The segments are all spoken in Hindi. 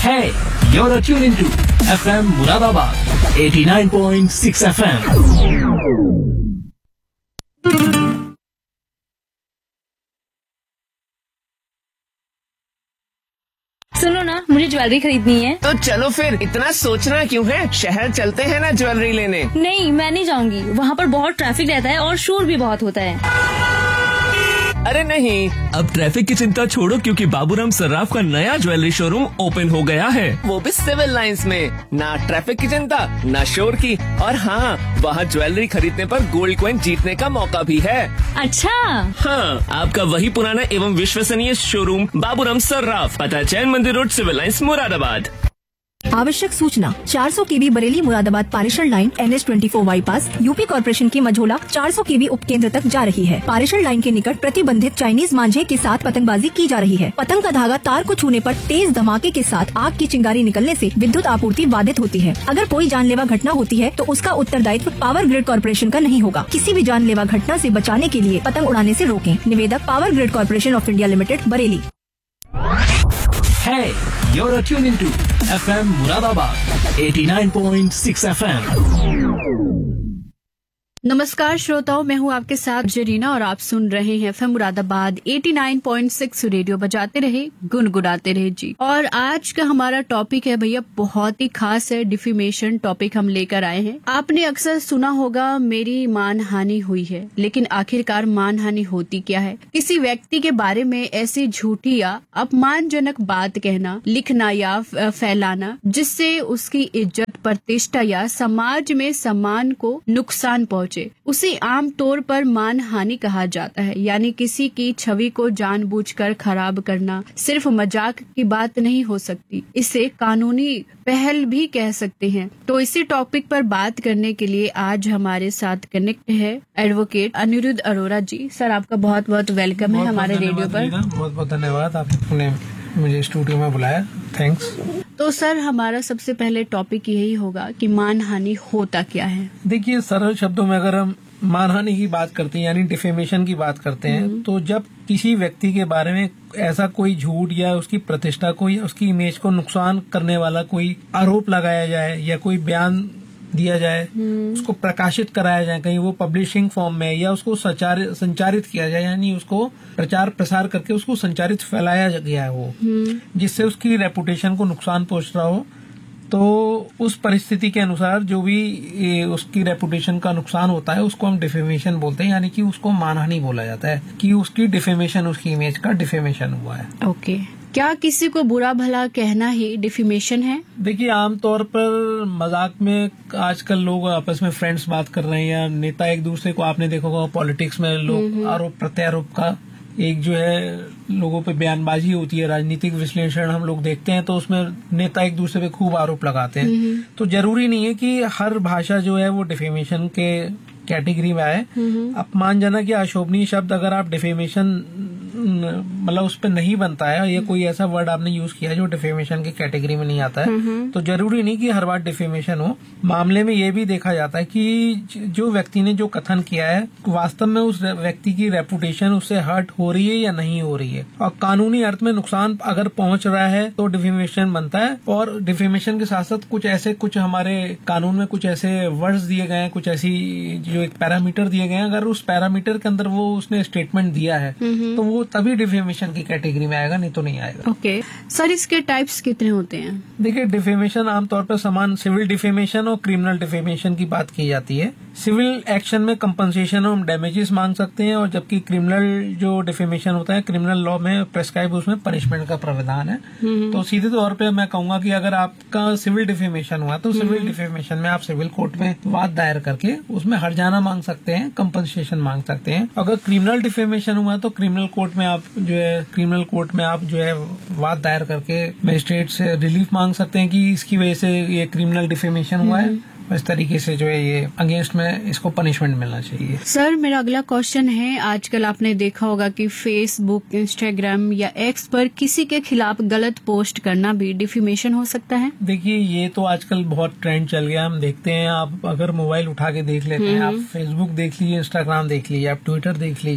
Hey, you're tuned into FM Muradabad 89.6 FM. सुनो ना, मुझे ज्वेलरी खरीदनी है। तो चलो फिर, इतना सोचना क्यों है? शहर चलते हैं ना ज्वेलरी लेने। नहीं, मैं नहीं जाऊंगी। वहाँ पर बहुत ट्रैफिक रहता है और शोर भी बहुत होता है। अरे नहीं, अब ट्रैफिक की चिंता छोड़ो, क्योंकि बाबूराम सर्राफ का नया ज्वेलरी शोरूम ओपन हो गया है। वो भी सिविल लाइंस में। ना ट्रैफिक की चिंता, ना शोर की, और हाँ, वहाँ ज्वेलरी खरीदने पर गोल्ड कॉइन जीतने का मौका भी है। अच्छा। हाँ, आपका वही पुराना एवं विश्वसनीय शोरूम बाबूराम सर्राफ, पता चैन मंदिर रोड, सिविल लाइंस, मुरादाबाद। आवश्यक सूचना, 400 केवी बरेली मुरादाबाद पारेषण line NH24 bypass UP corporation की मझोला 400 केवी उपकेंद्र तक जा रही है। पारेषण लाइन के निकट प्रतिबंधित चाइनीज मांझे के साथ पतंगबाजी की जा रही है। पतंग का धागा तार को छूने पर तेज धमाके के साथ आग की चिंगारी निकलने से विद्युत आपूर्ति बाधित होती है। अगर कोई जानलेवा घटना होती है तो उसका उत्तरदायित्व पावर ग्रिड कॉर्पोरेशन का नहीं होगा। किसी भी जानलेवा घटना से बचाने के लिए पतंग उड़ाने से रोकें। निवेदक, power grid corporation of India limited, Bareilly. Hey, you're tuned into FM Muradabad 89.6 FM. नमस्कार श्रोताओं, मैं हूं आपके साथ जरीना और आप सुन रहे हैं एफएम मुरादाबाद 89.6 रेडियो बजाते रहे गुनगुनाते रहे जी। और आज का हमारा टॉपिक है भैया, बहुत ही खास है। डिफेमेशन टॉपिक हम लेकर आए हैं। आपने अक्सर सुना होगा मेरी मानहानि हुई है, लेकिन आखिरकार मानहानि होती क्या है? किसी व्यक्ति के बारे में ऐसी झूठी या अपमानजनक बात कहना, लिखना या फैलाना जिससे उसकी इज्जत, प्रतिष्ठा या समाज में सम्मान को नुकसान पहुंचे, उसे आम तौर पर मानहानि कहा जाता है। यानी किसी की छवि को जानबूझकर खराब करना सिर्फ मजाक की बात नहीं हो सकती, इसे कानूनी पहल भी कह सकते हैं। तो इसी टॉपिक पर बात करने के लिए आज हमारे साथ कनेक्ट है एडवोकेट अनिरुद्ध अरोरा जी। सर, आपका बहुत बहुत वेलकम है हमारे रेडियो पर। बहुत बहुत धन्यवाद, आपने मुझे स्टूडियो में बुलाया, थैंक्स। तो सर, हमारा सबसे पहले टॉपिक यही होगा कि मानहानि होता क्या है? देखिए, सरल शब्दों में अगर हम मानहानि की बात करते हैं यानी डिफेमेशन की बात करते हैं, तो जब किसी व्यक्ति के बारे में ऐसा कोई झूठ या उसकी प्रतिष्ठा को या उसकी इमेज को नुकसान करने वाला कोई आरोप लगाया जाए या कोई बयान दिया जाए, उसको प्रकाशित कराया जाए कहीं वो पब्लिशिंग फॉर्म में, या उसको संचारित किया जाए, यानी उसको प्रचार प्रसार करके उसको संचारित फैलाया गया हो जिससे उसकी रेपुटेशन को नुकसान पहुंच रहा हो, तो उस परिस्थिति के अनुसार जो भी उसकी रेपुटेशन का नुकसान होता है उसको हम डिफेमेशन बोलते हैं, यानी कि उसको मानहानि बोला जाता है कि उसकी डिफेमेशन, उसकी इमेज का डिफेमेशन हुआ है। ओके। क्या किसी को बुरा भला कहना ही डिफेमेशन है? देखिए, आमतौर पर मजाक में आजकल लोग आपस में फ्रेंड्स बात कर रहे हैं या नेता एक दूसरे को, आपने देखा होगा पॉलिटिक्स में लोग आरोप प्रत्यारोप का एक जो है लोगों पे बयानबाजी होती है, राजनीतिक विश्लेषण हम लोग देखते हैं, तो उसमें नेता एक दूसरे पे खूब आरोप लगाते हैं। तो जरूरी नहीं है कि हर भाषा जो है वो डिफेमेशन के कैटेगरी में आए। अपमानजनक या अशोभनीय शब्द अगर आप डिफेमेशन मतलब उस पर नहीं बनता है, या कोई ऐसा वर्ड आपने यूज किया जो डिफेमेशन की कैटेगरी में नहीं आता है, तो जरूरी नहीं कि हर बार डिफेमेशन हो। मामले में ये भी देखा जाता है कि जो व्यक्ति ने जो कथन किया है वास्तव में उस व्यक्ति की रेपुटेशन उससे हर्ट हो रही है या नहीं हो रही है, और कानूनी अर्थ में नुकसान अगर पहुंच रहा है तो डिफेमेशन बनता है। और डिफेमेशन के साथ साथ कुछ हमारे कानून में कुछ ऐसे वर्ड्स दिए गए हैं, कुछ ऐसी जो एक पैरामीटर दिए गए हैं, अगर उस पैरामीटर के अंदर वो उसने स्टेटमेंट दिया है तो वो तभी डिफेमेशन की कैटेगरी में आएगा, नहीं तो नहीं आएगा। ओके। सर, इसके टाइप्स कितने होते हैं? देखिए, डिफेमेशन आमतौर पर समान सिविल डिफेमेशन और क्रिमिनल डिफेमेशन की बात की जाती है। सिविल एक्शन में कंपनसेशन और डैमेजेस मांग सकते हैं, और जबकि क्रिमिनल जो डिफेमेशन होता है, क्रिमिनल लॉ में प्रेस्क्राइब उसमें पनिशमेंट का प्रावधान है। तो सीधे तौर पे मैं कहूंगा कि अगर आपका सिविल डिफेमेशन हुआ तो सिविल डिफेमेशन में आप सिविल कोर्ट में वाद दायर करके उसमें हर्जाना मांग सकते हैं, कंपनसेशन मांग सकते हैं। अगर क्रिमिनल डिफेमेशन हुआ तो क्रिमिनल कोर्ट में आप जो है वाद दायर करके मजिस्ट्रेट से रिलीफ मांग सकते हैं कि इसकी वजह से ये क्रिमिनल डिफेमेशन हुआ है, इस तरीके से जो है ये अगेंस्ट में इसको पनिशमेंट मिलना चाहिए। सर, मेरा अगला क्वेश्चन है, आजकल आपने देखा होगा कि फेसबुक, इंस्टाग्राम या एक्स पर किसी के खिलाफ गलत पोस्ट करना भी डिफेमेशन हो सकता है? देखिए, ये तो आजकल बहुत ट्रेंड चल गया, हम देखते हैं। आप अगर मोबाइल उठा के देख लेते हैं, आप फेसबुक देख लीजिए, इंस्टाग्राम देख लीजिए, आप ट्विटर देख लीजिए,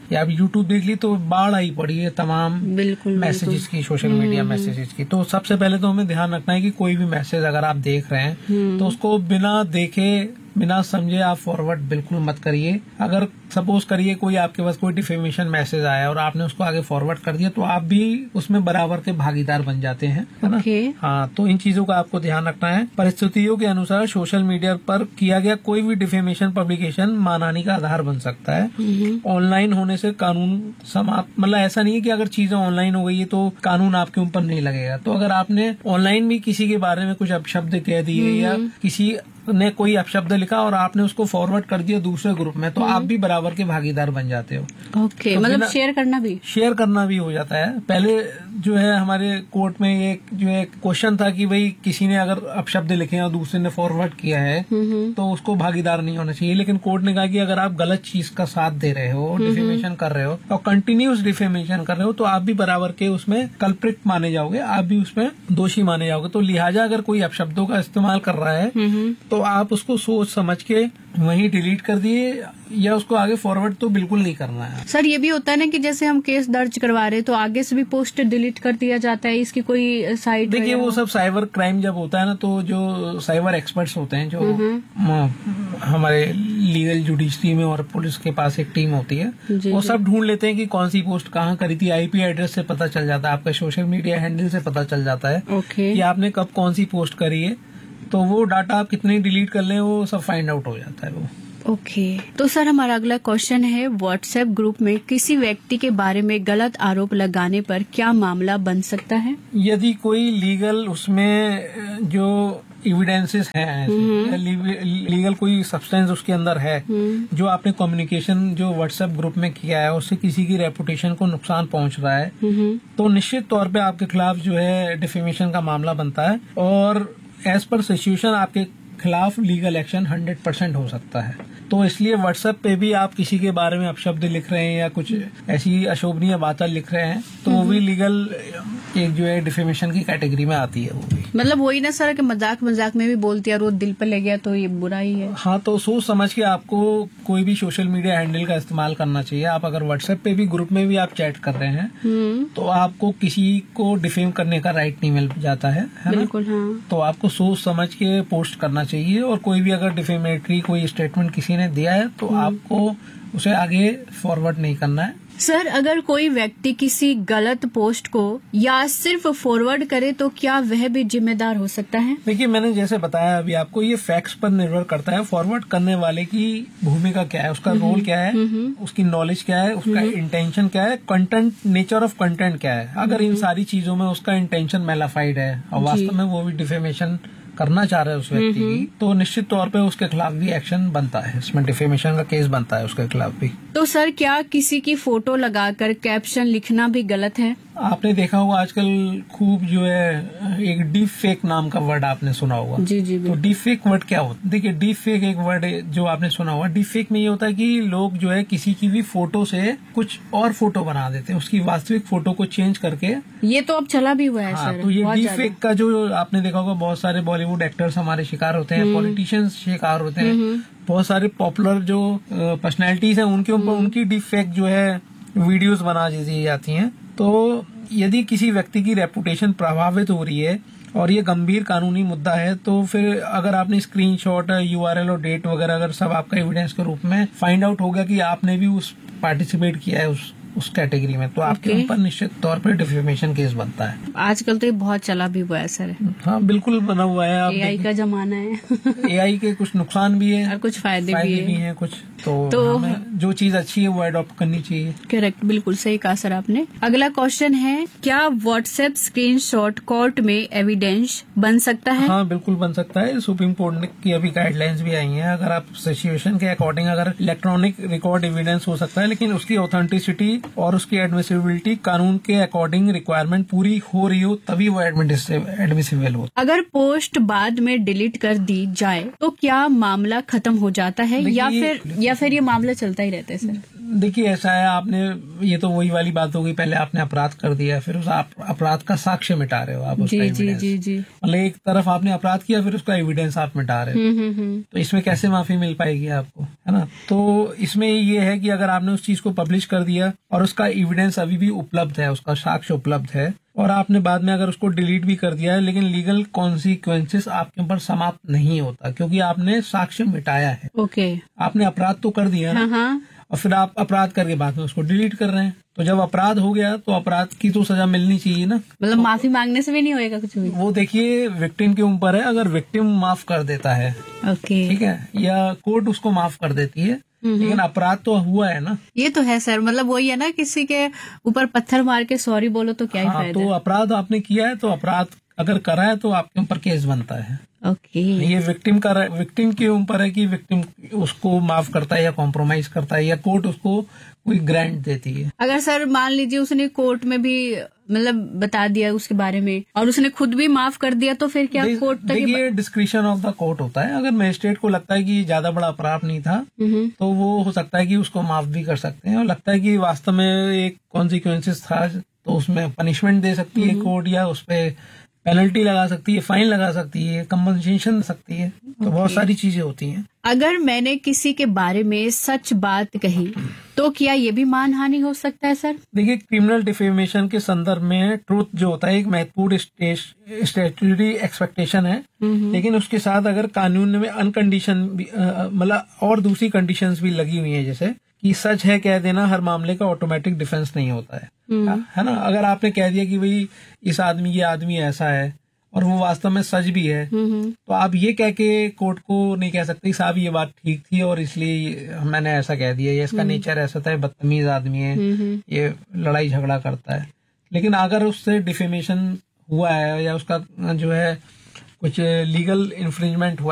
या आप यूट्यूब देख ली तो बाढ़ आई पड़ी है तमाम बिल्कुल मैसेजेस की, सोशल मीडिया मैसेजेस की। तो सबसे पहले तो हमें ध्यान रखना है कि कोई भी मैसेज अगर आप देख रहे हैं तो उसको बिना देखे बिना समझे आप फॉरवर्ड बिल्कुल मत करिए। अगर सपोज करिए कोई आपके पास कोई डिफेमेशन मैसेज आया और आपने उसको आगे फॉरवर्ड कर दिया तो आप भी उसमें बराबर के भागीदार बन जाते हैं, है ना? हाँ, तो इन चीजों का आपको ध्यान रखना है। परिस्थितियों के अनुसार सोशल मीडिया पर किया गया कोई भी डिफेमेशन पब्लिकेशन मानहानि का आधार बन सकता है। ऑनलाइन होने से कानून समाप्त, मतलब ऐसा नहीं है कि अगर चीजें ऑनलाइन हो गई है तो कानून आपके ऊपर नहीं लगेगा। तो अगर आपने ऑनलाइन भी किसी के बारे में कुछ अपशब्द कह दिए या किसी ने कोई अपशब्द लिखा और आपने उसको फॉरवर्ड कर दिया दूसरे ग्रुप में, तो आप भी बराबर के भागीदार बन जाते हो। ओके, तो मतलब शेयर करना भी हो जाता है। पहले जो है हमारे कोर्ट में एक जो है क्वेश्चन था कि भाई किसी ने अगर अपशब्द लिखे और दूसरे ने फॉरवर्ड किया है तो उसको भागीदार नहीं होना चाहिए। लेकिन कोर्ट ने कहा कि अगर आप गलत चीज का साथ दे रहे हो, डिफेमेशन कर रहे हो और कंटिन्यूस डिफेमेशन कर रहे हो तो आप भी बराबर के उसमें कल्प्रिट माने जाओगे, आप भी उसमें दोषी माने जाओगे। तो लिहाजा अगर कोई अपशब्दों का इस्तेमाल कर रहा है तो आप उसको सोच समझ के वहीं डिलीट कर दिए या उसको आगे फॉरवर्ड तो बिल्कुल नहीं करना है। सर ये भी होता है ना कि जैसे हम केस दर्ज करवा रहे तो आगे से भी पोस्ट डिलीट कर दिया जाता है, इसकी कोई साइट? देखिए वो सब साइबर क्राइम जब होता है ना तो जो साइबर एक्सपर्ट्स होते हैं जो हमारे लीगल जुडिशरी में और पुलिस के पास एक टीम होती है, वो सब ढूंढ लेते हैं कि कौन सी पोस्ट कहाँ करी थी। आईपी एड्रेस से पता चल जाता है, आपका सोशल मीडिया हैंडल से पता चल जाता है कि आपने कब कौन सी पोस्ट करी है। तो वो डाटा आप कितनी डिलीट कर लें वो सब फाइंड आउट हो जाता है वो। ओके, तो सर हमारा अगला क्वेश्चन है, व्हाट्सएप ग्रुप में किसी व्यक्ति के बारे में गलत आरोप लगाने पर क्या मामला बन सकता है? यदि कोई लीगल उसमें जो एविडेंसेस हैं, लीगल कोई सब्सटेंस उसके अंदर है, जो आपने कम्युनिकेशन जो व्हाट्सएप ग्रुप में किया है उससे किसी की रेपुटेशन को नुकसान पहुंच रहा है, तो निश्चित तौर पे आपके खिलाफ जो है डिफेमेशन का मामला बनता है और एज पर सिचुएशन आपके खिलाफ लीगल एक्शन 100% हो सकता है। तो इसलिए व्हाट्सएप पे भी आप किसी के बारे में अपशब्द लिख रहे हैं या कुछ ऐसी अशोभनीय बातें लिख रहे हैं तो वो भी लीगल एक जो है डिफेमेशन की कैटेगरी में आती है। वो भी मतलब वही ना सर कि मजाक में भी बोलती है और वो दिल पे ले गया तो ये बुरा ही है। हाँ, तो सोच समझ के आपको कोई भी सोशल मीडिया हैंडल का इस्तेमाल करना चाहिए। आप अगर व्हाट्सएप पे भी ग्रुप में भी आप चैट कर रहे हैं तो आपको किसी को डिफेम करने का राइट नहीं मिल जाता है ना? बिल्कुल, हाँ। तो आपको सोच समझ के पोस्ट करना चाहिए और कोई भी अगर डिफेमेटरी कोई स्टेटमेंट किसी ने दिया है तो आपको उसे आगे फॉरवर्ड नहीं करना है। सर अगर कोई व्यक्ति किसी गलत पोस्ट को या सिर्फ फॉरवर्ड करे तो क्या वह भी जिम्मेदार हो सकता है? देखिए मैंने जैसे बताया अभी आपको, ये फैक्ट्स पर निर्भर करता है। फॉरवर्ड करने वाले की भूमिका क्या है, उसका रोल क्या है, उसकी नॉलेज क्या है, उसका इंटेंशन क्या है, कंटेंट, नेचर ऑफ कंटेंट क्या है। अगर इन सारी चीजों में उसका इंटेंशन मैलाफाइड है और वास्तव में वो भी डिफेमेशन करना चाह रहे हैं उस व्यक्ति की, तो निश्चित तौर पे उसके खिलाफ भी एक्शन बनता है, इसमें डिफेमेशन का केस बनता है उसके खिलाफ भी। तो सर क्या किसी की फोटो लगाकर कैप्शन लिखना भी गलत है? आपने देखा होगा आजकल खूब जो है एक डीप फेक नाम का वर्ड आपने सुना होगा। जी। तो डीप फेक वर्ड क्या होता है? देखिए डीप फेक एक वर्ड जो आपने सुना होगा। डीप फेक में ये होता है कि लोग जो है किसी की भी फोटो से कुछ और फोटो बना देते हैं, उसकी वास्तविक फोटो को चेंज करके। ये तो अब चला भी हुआ है सर। तो ये डीप फेक का जो आपने देखा होगा, बहुत सारे बॉलीवुड एक्टर्स हमारे शिकार होते हैं, पॉलिटिशियंस शिकार होते हैं, बहुत सारे पॉपुलर जो पर्सनैलिटीज हैं उनके ऊपर उनकी डीप फेक जो है वीडियोस बना दी जाती हैं। तो यदि किसी व्यक्ति की रेपुटेशन प्रभावित हो रही है और ये गंभीर कानूनी मुद्दा है तो फिर अगर आपने स्क्रीनशॉट, यूआरएल और डेट वगैरह अगर सब आपका एविडेंस के रूप में फाइंड आउट हो गया कि आपने भी उस पार्टिसिपेट किया है उस कैटेगरी में, तो आपके ऊपर निश्चित तौर पर डिफेमेशन केस बनता है। आजकल तो ये बहुत चला भी हुआ है सर। हाँ बिल्कुल बना हुआ है। एआई का जमाना है। एआई के कुछ नुकसान भी है और कुछ फायदे भी है कुछ। तो हमें जो चीज अच्छी है वो अडॉप्ट करनी चाहिए। करेक्ट, बिल्कुल सही कहा सर आपने। अगला क्वेश्चन है, क्या व्हाट्सएप स्क्रीनशॉट कोर्ट में एविडेंस बन सकता है? हाँ बिल्कुल बन सकता है। सुप्रीम कोर्ट की अभी गाइडलाइंस भी आई हैं। अगर आप सिचुएशन के अकॉर्डिंग अगर इलेक्ट्रॉनिक रिकॉर्ड एविडेंस हो सकता है, लेकिन उसकी ऑथेंटिसिटी और उसकी एडमिसिबिलिटी कानून के अकॉर्डिंग रिक्वायरमेंट पूरी हो रही हो तभी वो एडमिसिबल हो। अगर पोस्ट बाद में डिलीट कर दी जाए तो क्या मामला खत्म हो जाता है या फिर ये मामला चलता ही रहता है सर? देखिए ऐसा है, आपने ये तो वही वाली बात हो गई, पहले आपने अपराध कर दिया, फिर उस अपराध का साक्ष्य मिटा रहे हो आप, उसका एविडेंस। जी। मतलब एक तरफ आपने अपराध किया, फिर उसका एविडेंस आप मिटा रहे हो। तो इसमें कैसे माफी मिल पाएगी आपको, है ना? तो इसमें ये है कि अगर आपने उस चीज को पब्लिश कर दिया और उसका एविडेंस अभी भी उपलब्ध है, उसका साक्ष्य उपलब्ध है, और आपने बाद में अगर उसको डिलीट भी कर दिया है, लेकिन लीगल कॉन्सिक्वेंसेस आपके ऊपर समाप्त नहीं होता, क्योंकि आपने साक्ष्य मिटाया है। ओके। आपने अपराध तो कर दिया ना, हाँ। और फिर आप अपराध करके बाद में उसको डिलीट कर रहे हैं। तो जब अपराध हो गया तो अपराध की तो सजा मिलनी चाहिए ना। मतलब माफी मांगने से भी नहीं होएगा कुछ भी? वो देखिए विक्टिम के ऊपर है, अगर विक्टिम माफ कर देता है, ओके, ठीक है, या कोर्ट उसको माफ कर देती है, लेकिन अपराध तो हुआ है ना। ये तो है सर, मतलब वही है ना, किसी के ऊपर पत्थर मार के सॉरी बोलो तो क्या ही हाँ, फायदा तो अपराध आपने किया है, तो अपराध अगर करा है तो आपके ऊपर केस बनता है। ओके। ये विक्टिम के ऊपर है कि विक्टिम उसको माफ करता है या कॉम्प्रोमाइज करता है, या कोर्ट उसको कोई ग्रांट देती है। अगर सर मान लीजिए उसने कोर्ट में भी मतलब बता दिया उसके बारे में और उसने खुद भी माफ कर दिया, तो फिर क्या कोर्ट तक? देखिए डिस्क्रिप्शन ऑफ द कोर्ट होता है। अगर मजिस्ट्रेट को लगता है कि ज्यादा बड़ा अपराध नहीं था, तो वो हो सकता है कि उसको माफ भी कर सकते हैं, और लगता है कि वास्तव में एक कॉन्सिक्वेंसेस था तो उसमें पनिशमेंट दे सकती है कोर्ट, या उस पे पेनल्टी लगा सकती है, फाइन लगा सकती है, कंपनसेशन सकती है। तो बहुत सारी चीजें होती हैं। अगर मैंने किसी के बारे में सच बात कही तो क्या ये भी मानहानि हो सकता है सर? देखिए क्रिमिनल डिफेमेशन के संदर्भ में ट्रूथ जो होता है एक महत्वपूर्ण स्टैट्यूटरी एक्सपेक्टेशन है, लेकिन उसके साथ अगर कानून में अनकंडीशन मतलब और दूसरी कंडीशंस भी लगी हुई हैं, जैसे कि सच है कह देना हर मामले का ऑटोमेटिक डिफेंस नहीं होता है ना। अगर आपने कह दिया कि भाई ये आदमी ऐसा है और वो वास्तव में सच भी है, तो आप ये कह के कोर्ट को नहीं कह सकते साहब ये बात ठीक थी और इसलिए मैंने ऐसा कह दिया, ये इसका नेचर ऐसा था, बदतमीज आदमी है, ये लड़ाई झगड़ा करता है। लेकिन अगर उससे डिफेमेशन हुआ है या उसका जो है कुछ लीगल इन्फ्रिंजमेंट हुआ